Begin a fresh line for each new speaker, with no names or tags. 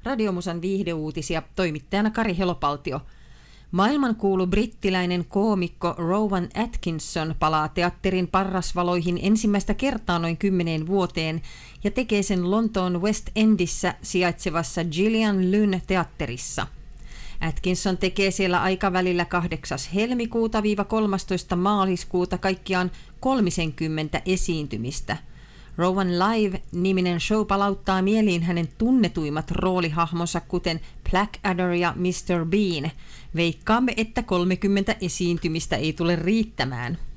Radiomusan viihdeuutisia, toimittajana Kari Helopaltio. Maailmankuulu brittiläinen koomikko Rowan Atkinson palaa teatterin parrasvaloihin ensimmäistä kertaa noin 10 vuoteen ja tekee sen Lontoon West Endissä sijaitsevassa Gillian Lynn teatterissa. Atkinson tekee siellä aikavälillä 8. helmikuuta - 13. maaliskuuta kaikkiaan 30 esiintymistä. Rowan Live-niminen show palauttaa mieliin hänen tunnetuimmat roolihahmonsa, kuten Blackadder ja Mr. Bean. Veikkaamme, että 30 esiintymistä ei tule riittämään.